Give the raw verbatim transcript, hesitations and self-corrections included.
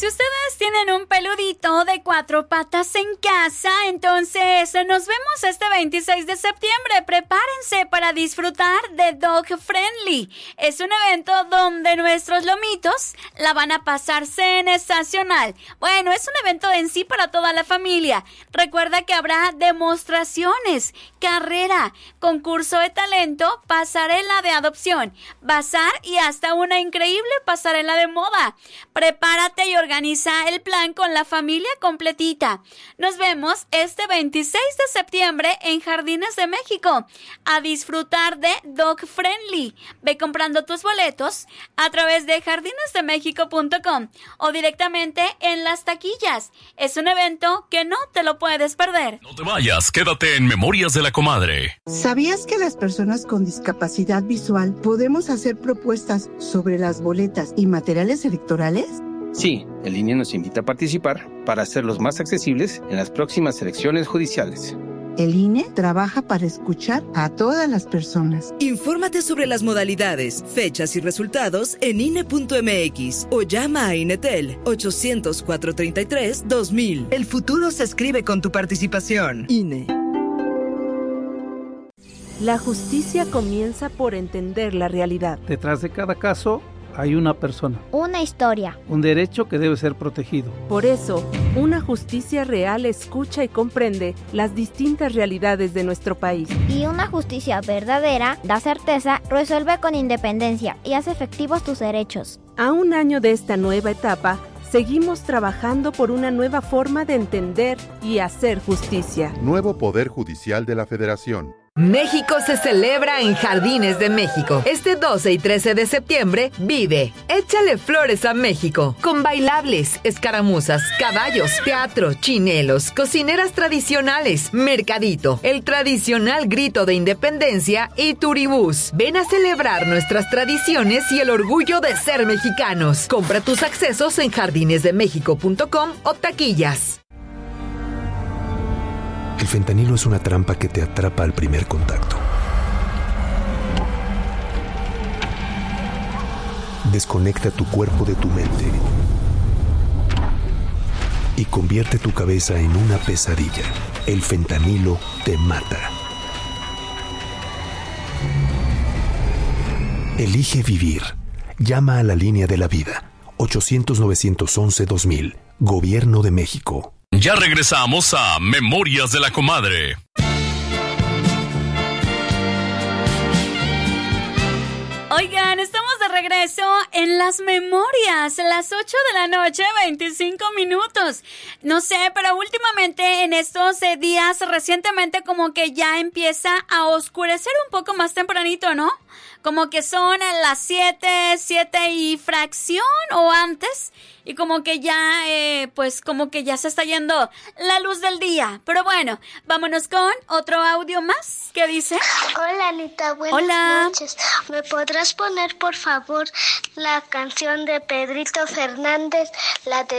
si ustedes tienen un peludito de cuatro patas en casa, entonces nos vemos este veintiséis de septiembre. Prepárense para disfrutar de Dog Friendly. Es un evento donde nuestros lomitos la van a pasar sensacional. Bueno, es un evento en sí para toda la familia. Recuerda que habrá demostraciones, carrera, concurso de talento, pasarela de adopción, bazar y hasta una increíble pasarela de moda. Prepárate y organiza el plan con la familia completita. Nos vemos este veintiséis de septiembre en Jardines de México a disfrutar de Dog Friendly. Ve comprando tus boletos a través de jardines de méxico punto com o directamente en las taquillas. Es un evento que no te lo puedes perder. No te vayas, quédate en Memorias de la Comadre. ¿Sabías que las personas con discapacidad visual podemos hacer propuestas sobre las boletas y materiales electorales? Sí, el I N E nos invita a participar para hacerlos más accesibles en las próximas elecciones judiciales. El I N E trabaja para escuchar a todas las personas. Infórmate sobre las modalidades, fechas y resultados en I N E punto M X o llama a INETEL ochocientos, cuatrocientos treinta y tres, dos mil. El futuro se escribe con tu participación. I N E. La justicia comienza por entender la realidad. Detrás de cada caso hay una persona. Una historia. Un derecho que debe ser protegido. Por eso, una justicia real escucha y comprende las distintas realidades de nuestro país. Y una justicia verdadera da certeza, resuelve con independencia y hace efectivos tus derechos. A un año de esta nueva etapa, seguimos trabajando por una nueva forma de entender y hacer justicia. Nuevo Poder Judicial de la Federación. México se celebra en Jardines de México. Este doce y trece de septiembre, vive Échale Flores a México, con bailables, escaramuzas, caballos, teatro, chinelos, cocineras tradicionales, mercadito, el tradicional grito de independencia y turibús. Ven a celebrar nuestras tradiciones y el orgullo de ser mexicanos. Compra tus accesos en jardines de méxico punto com o taquillas. El fentanilo es una trampa que te atrapa al primer contacto. Desconecta tu cuerpo de tu mente y convierte tu cabeza en una pesadilla. El fentanilo te mata. Elige vivir. Llama a la línea de la vida. ochocientos, novecientos once, dos mil. Gobierno de México. Ya regresamos a Memorias de la Comadre. Oigan, estamos de regreso en las memorias, las ocho de la noche, veinticinco minutos. No sé, pero últimamente en estos eh, días, recientemente como que ya empieza a oscurecer un poco más tempranito, ¿no? Como que son a las siete, siete y fracción o antes. Y como que ya, eh, pues como que ya se está yendo la luz del día. Pero bueno, vámonos con otro audio más. ¿Qué dice? Hola, Anita, buenas Hola. noches. ¿Me podrás poner, por favor, la canción de Pedrito Fernández, la de